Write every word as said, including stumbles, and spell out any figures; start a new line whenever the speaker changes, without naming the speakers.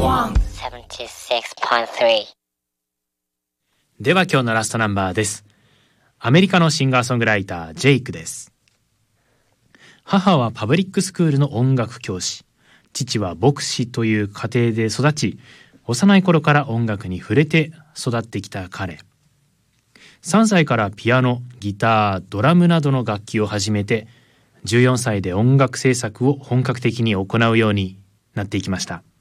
では今日のラストナンバーです。アメリカのシンガーソングライタージェイクです。母はパブリックスクールの音楽教師、父は牧師という家庭で育ち、幼い頃から音楽に触れて育ってきた彼。さんさいからピアノ、ギター、ドラムなどの楽器を始めて、じゅうよんさいで音楽制作を本格的に行うようになっていきました。